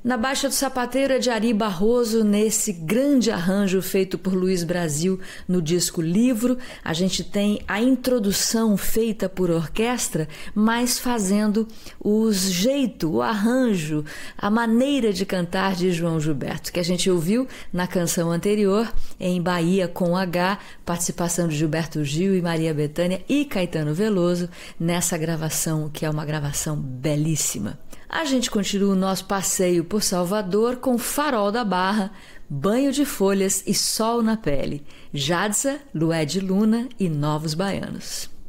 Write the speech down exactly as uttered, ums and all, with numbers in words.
Na Baixa do Sapateiro é de Ari Barroso, nesse grande arranjo feito por Luiz Brasil no disco Livro. A gente tem a introdução feita por orquestra, mas fazendo o jeito, o arranjo, a maneira de cantar de João Gilberto, que a gente ouviu na canção anterior, em Bahia com H, participação de Gilberto Gil e Maria Bethânia e Caetano Veloso, nessa gravação que é uma gravação belíssima. A gente continua o nosso passeio por Salvador com Farol da Barra, Banho de Folhas e Sol na Pele, Jadsa, Lué de Luna e Novos Baianos.